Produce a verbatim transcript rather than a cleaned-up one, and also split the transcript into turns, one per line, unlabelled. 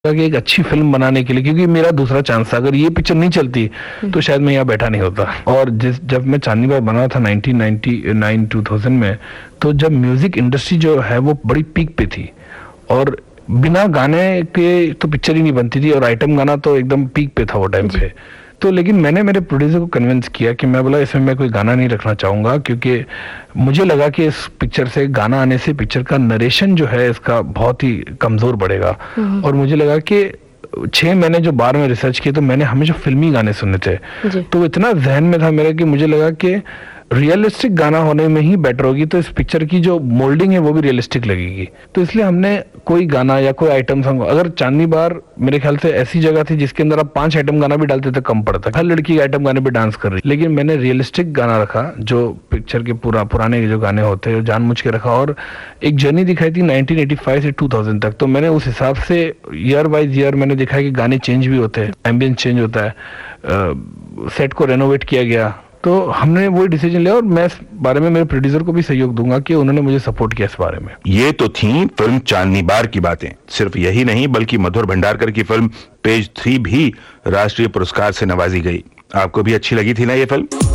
कि एक अच्छी फिल्म बनाने के लिए, क्योंकि मेरा दूसरा चांस था, अगर ये पिक्चर नहीं चलती तो शायद मैं यहाँ बैठा नहीं होता। और जिस जब मैं चांदनी बार बना था nineteen ninety nine two thousand में, तो जब म्यूजिक इंडस्ट्री जो है वो बड़ी पीक पे थी और बिना गाने के तो पिक्चर ही नहीं बनती थी, और आइटम गाना तो एकदम पीक पे था वो टाइम पे। तो लेकिन मैंने मेरे प्रोड्यूसर को कन्विंस किया कि मैं बोला इसमें मैं कोई गाना नहीं रखना चाहूँगा, क्योंकि मुझे लगा कि इस पिक्चर से गाना आने से पिक्चर का नरेशन जो है इसका बहुत ही कमज़ोर बढ़ेगा। और मुझे लगा कि छः महीने जो बार में रिसर्च किए तो मैंने हमेशा फिल्मी गाने सुने थे, तो इतना जहन में था मेरे कि मुझे लगा कि रियलिस्टिक गाना होने में ही बेटर होगी, तो इस पिक्चर की जो मोल्डिंग है वो भी रियलिस्टिक लगेगी। तो इसलिए हमने कोई गाना या कोई आइटम सॉन्ग, अगर चांदनी बार मेरे ख्याल से ऐसी जगह थी जिसके अंदर आप पांच आइटम गाना भी डालते थे कम पड़ता, हर लड़की आइटम गाने पे डांस कर रही, लेकिन मैंने रियलिस्टिक गाना रखा जो पिक्चर के पूरा पुराने जो गाने होते हैं जानबूझ के रखा, और एक जर्नी दिखाई थी नाइनटीन एटी फाइव से टू थाउज़ेंड तक। तो मैंने उस हिसाब से ईयर वाइज ईयर मैंने देखा कि गाने चेंज भी होते हैं, एम्बियंस चेंज होता है, सेट को रेनोवेट किया गया। तो हमने वही डिसीजन लिया, और मैं इस बारे में मेरे प्रोड्यूसर को भी सहयोग दूंगा कि उन्होंने मुझे सपोर्ट किया इस बारे में।
ये तो थी फिल्म चांदनी बार की बातें। सिर्फ यही नहीं बल्कि मधुर भंडारकर की फिल्म पेज थ्री भी राष्ट्रीय पुरस्कार से नवाजी गई। आपको भी अच्छी लगी थी ना ये फिल्म?